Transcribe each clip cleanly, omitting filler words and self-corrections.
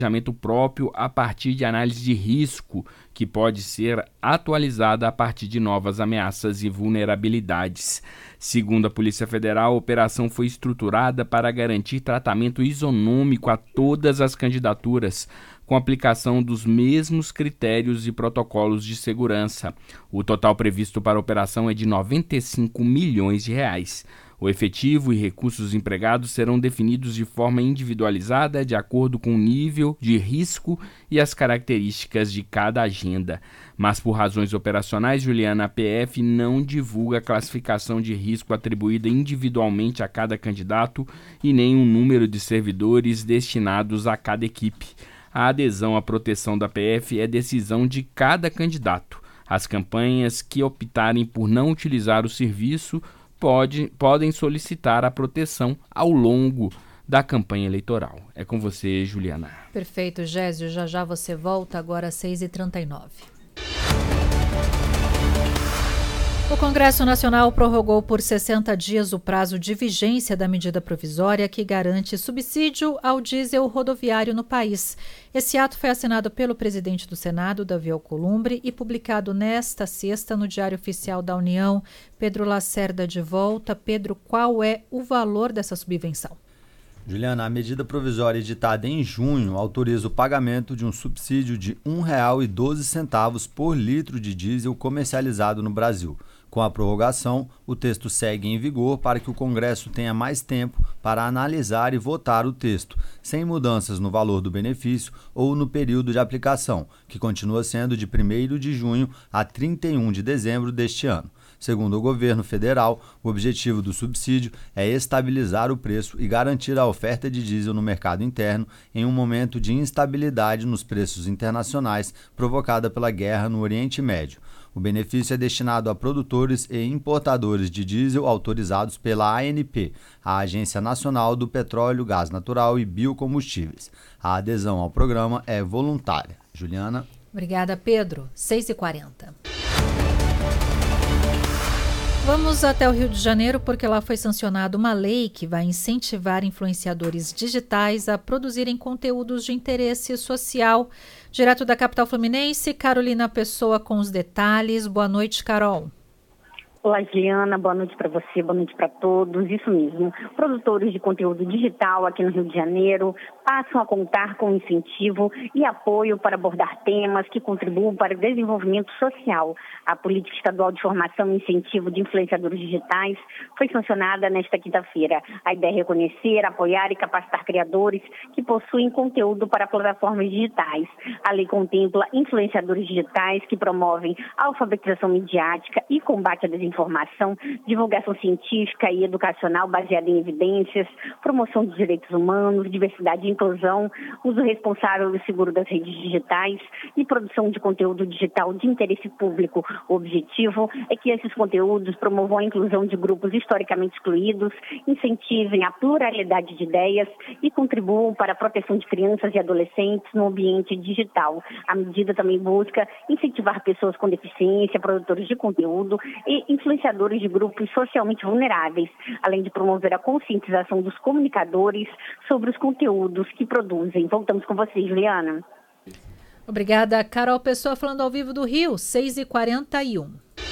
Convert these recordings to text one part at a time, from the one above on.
planejamento próprio a partir de análise de risco, que pode ser atualizada a partir de novas ameaças e vulnerabilidades. Segundo a Polícia Federal, a operação foi estruturada para garantir tratamento isonômico a todas as candidaturas, com aplicação dos mesmos critérios e protocolos de segurança. O total previsto para a operação é de R$ 95 milhões. O efetivo e recursos empregados serão definidos de forma individualizada de acordo com o nível de risco e as características de cada agenda. Mas por razões operacionais, Juliana, a PF não divulga a classificação de risco atribuída individualmente a cada candidato e nem o número de servidores destinados a cada equipe. A adesão à proteção da PF é decisão de cada candidato. As campanhas que optarem por não utilizar o serviço podem solicitar a proteção ao longo da campanha eleitoral. É com você, Juliana. Perfeito, Gésio. Já você volta, agora às 6h39. O Congresso Nacional prorrogou por 60 dias o prazo de vigência da medida provisória que garante subsídio ao diesel rodoviário no país. Esse ato foi assinado pelo presidente do Senado, Davi Alcolumbre, e publicado nesta sexta no Diário Oficial da União. Pedro Lacerda de volta. Pedro, qual é o valor dessa subvenção? Juliana, a medida provisória editada em junho autoriza o pagamento de um subsídio de R$ 1,12 por litro de diesel comercializado no Brasil. Com a prorrogação, o texto segue em vigor para que o Congresso tenha mais tempo para analisar e votar o texto, sem mudanças no valor do benefício ou no período de aplicação, que continua sendo de 1º de junho a 31 de dezembro deste ano. Segundo o governo federal, o objetivo do subsídio é estabilizar o preço e garantir a oferta de diesel no mercado interno em um momento de instabilidade nos preços internacionais provocada pela guerra no Oriente Médio. O benefício é destinado a produtores e importadores de diesel autorizados pela ANP, a Agência Nacional do Petróleo, Gás Natural e Biocombustíveis. A adesão ao programa é voluntária. Juliana. Obrigada, Pedro. 6h40. Vamos até o Rio de Janeiro porque lá foi sancionada uma lei que vai incentivar influenciadores digitais a produzirem conteúdos de interesse social. Direto da capital fluminense, Carolina Pessoa com os detalhes. Boa noite, Carol. Olá, Juliana, boa noite para você, boa noite para todos. Isso mesmo, produtores de conteúdo digital aqui no Rio de Janeiro passam a contar com incentivo e apoio para abordar temas que contribuam para o desenvolvimento social. A Política Estadual de Formação e Incentivo de Influenciadores Digitais foi sancionada nesta quinta-feira. A ideia é reconhecer, apoiar e capacitar criadores que possuem conteúdo para plataformas digitais. A lei contempla influenciadores digitais que promovem alfabetização midiática e combate à desinformação, divulgação científica e educacional baseada em evidências, promoção dos direitos humanos, diversidade e inclusão, uso responsável e seguro das redes digitais e produção de conteúdo digital de interesse público. O objetivo é que esses conteúdos promovam a inclusão de grupos historicamente excluídos, incentivem a pluralidade de ideias e contribuam para a proteção de crianças e adolescentes no ambiente digital. A medida também busca incentivar pessoas com deficiência, produtores de conteúdo e influenciadores de grupos socialmente vulneráveis, além de promover a conscientização dos comunicadores sobre os conteúdos que produzem. Voltamos com você, Juliana. Obrigada, Carol Pessoa, falando ao vivo do Rio, 6h41.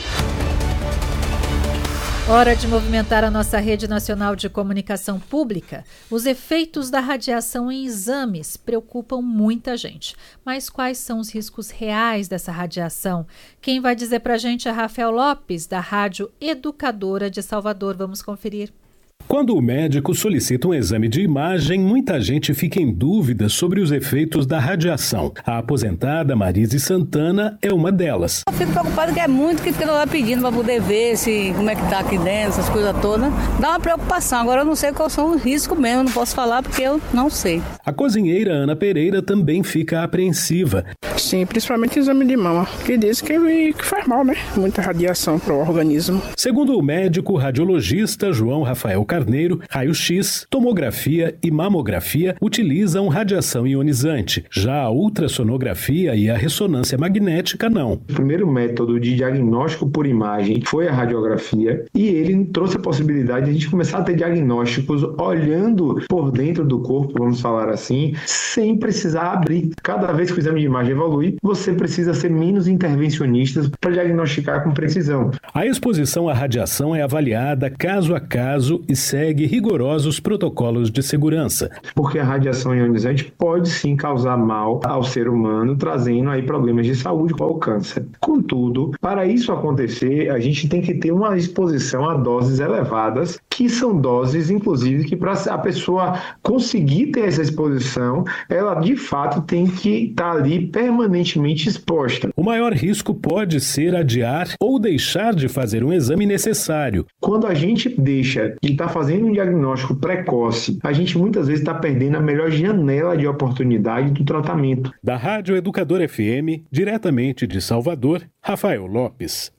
Hora de movimentar a nossa rede nacional de comunicação pública. Os efeitos da radiação em exames preocupam muita gente. Mas quais são os riscos reais dessa radiação? Quem vai dizer pra gente é Rafael Lopes, da Rádio Educadora de Salvador. Vamos conferir. Quando o médico solicita um exame de imagem, muita gente fica em dúvida sobre os efeitos da radiação. A aposentada Marise Santana é uma delas. Eu fico preocupada que é muito que fica lá pedindo para poder ver como é que tá aqui dentro, essas coisas todas. Dá uma preocupação. Agora eu não sei quais são os riscos mesmo, não posso falar porque eu não sei. A cozinheira Ana Pereira também fica apreensiva. Sim, principalmente exame de mama, que diz que faz mal, né? Muita radiação para o organismo. Segundo o médico radiologista João Rafael carneiro, raio-x, tomografia e mamografia utilizam radiação ionizante. Já a ultrassonografia e a ressonância magnética não. O primeiro método de diagnóstico por imagem foi a radiografia e ele trouxe a possibilidade de a gente começar a ter diagnósticos olhando por dentro do corpo, vamos falar assim, sem precisar abrir. Cada vez que o exame de imagem evolui, você precisa ser menos intervencionista para diagnosticar com precisão. A exposição à radiação é avaliada caso a caso e segue rigorosos protocolos de segurança. Porque a radiação ionizante pode sim causar mal ao ser humano, trazendo aí problemas de saúde como o câncer. Contudo, para isso acontecer, a gente tem que ter uma exposição a doses elevadas, que são doses, inclusive, que para a pessoa conseguir ter essa exposição, ela de fato tem que estar ali permanentemente exposta. O maior risco pode ser adiar ou deixar de fazer um exame necessário. Quando a gente deixa de estar fazendo um diagnóstico precoce, a gente muitas vezes está perdendo a melhor janela de oportunidade do tratamento. Da Rádio Educador FM, diretamente de Salvador, Rafael Lopes.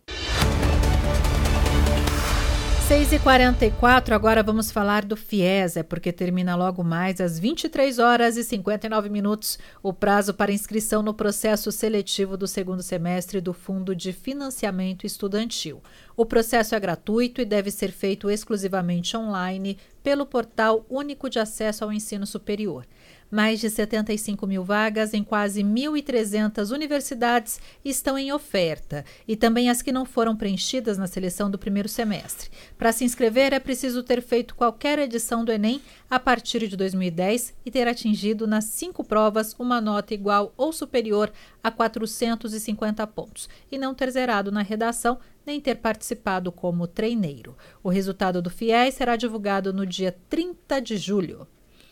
6h44, agora vamos falar do FIES, porque termina logo mais às 23h59 o prazo para inscrição no processo seletivo do segundo semestre do Fundo de Financiamento Estudantil. O processo é gratuito e deve ser feito exclusivamente online pelo Portal Único de Acesso ao Ensino Superior. Mais de 75 mil vagas em quase 1.300 universidades estão em oferta e também as que não foram preenchidas na seleção do primeiro semestre. Para se inscrever, é preciso ter feito qualquer edição do Enem a partir de 2010 e ter atingido nas 5 provas uma nota igual ou superior a 450 pontos e não ter zerado na redação nem ter participado como treineiro. O resultado do FIES será divulgado no dia 30 de julho.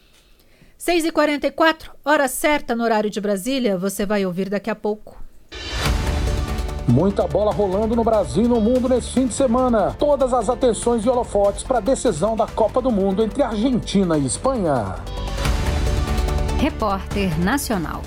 6h44, hora certa no horário de Brasília, você vai ouvir daqui a pouco. Muita bola rolando no Brasil e no mundo nesse fim de semana. Todas as atenções e holofotes para a decisão da Copa do Mundo entre Argentina e Espanha. Repórter Nacional.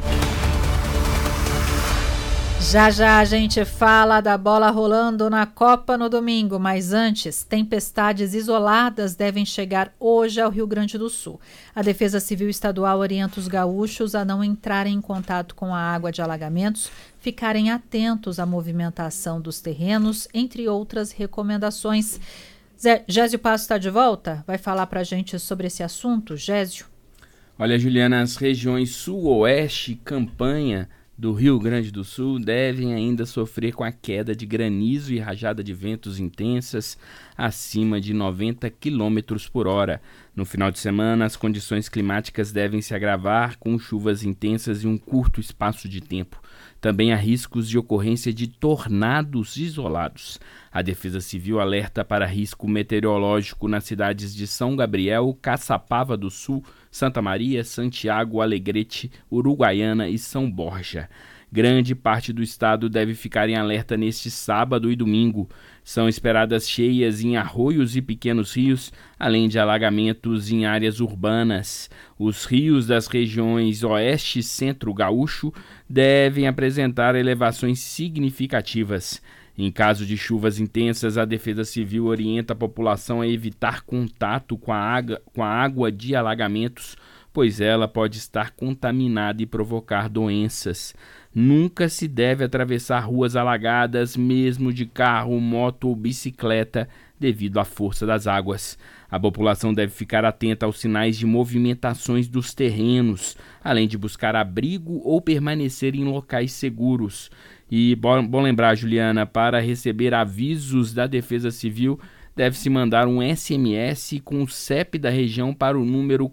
Já a gente fala da bola rolando na Copa no domingo, mas antes, tempestades isoladas devem chegar hoje ao Rio Grande do Sul. A Defesa Civil Estadual orienta os gaúchos a não entrarem em contato com a água de alagamentos, ficarem atentos à movimentação dos terrenos, entre outras recomendações. Gésio Passo está de volta? Vai falar para a gente sobre esse assunto, Gésio? Olha, Juliana, as regiões sul-oeste, Campanha, do Rio Grande do Sul devem ainda sofrer com a queda de granizo e rajada de ventos intensas acima de 90 km por hora. No final de semana, as condições climáticas devem se agravar com chuvas intensas em um curto espaço de tempo. Também há riscos de ocorrência de tornados isolados. A Defesa Civil alerta para risco meteorológico nas cidades de São Gabriel, Caçapava do Sul, Santa Maria, Santiago, Alegrete, Uruguaiana e São Borja. Grande parte do estado deve ficar em alerta neste sábado e domingo. São esperadas cheias em arroios e pequenos rios, além de alagamentos em áreas urbanas. Os rios das regiões oeste e centro gaúcho devem apresentar elevações significativas. Em caso de chuvas intensas, a Defesa Civil orienta a população a evitar contato com a água de alagamentos, pois ela pode estar contaminada e provocar doenças. Nunca se deve atravessar ruas alagadas, mesmo de carro, moto ou bicicleta, devido à força das águas. A população deve ficar atenta aos sinais de movimentações dos terrenos, além de buscar abrigo ou permanecer em locais seguros. E bom lembrar, Juliana, para receber avisos da Defesa Civil, deve-se mandar um SMS com o CEP da região para o número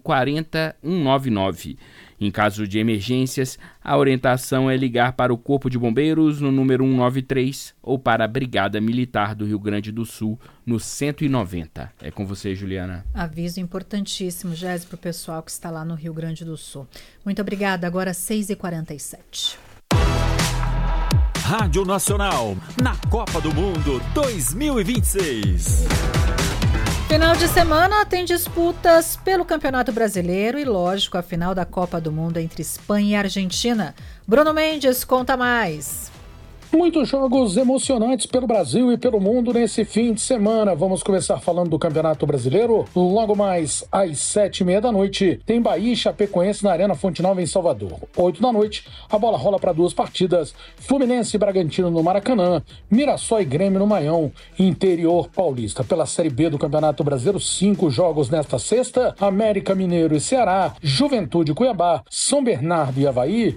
40199. Em caso de emergências, a orientação é ligar para o Corpo de Bombeiros no número 193 ou para a Brigada Militar do Rio Grande do Sul no 190. É com você, Juliana. Aviso importantíssimo, Gésio, para o pessoal que está lá no Rio Grande do Sul. Muito obrigada. Agora 6h47. Rádio Nacional, na Copa do Mundo 2026. Final de semana tem disputas pelo Campeonato Brasileiro e, lógico, a final da Copa do Mundo entre Espanha e Argentina. Bruno Mendes conta mais. Muitos jogos emocionantes pelo Brasil e pelo mundo nesse fim de semana. Vamos começar falando do Campeonato Brasileiro. Logo mais às 7h30 da noite, tem Bahia e Chapecoense na Arena Fonte Nova em Salvador. 8 da noite, a bola rola para 2 partidas. Fluminense e Bragantino no Maracanã, Mirassol e Grêmio no Maião, interior paulista. Pela Série B do Campeonato Brasileiro, 5 jogos nesta sexta. América Mineiro e Ceará, Juventude e Cuiabá, São Bernardo e Avaí,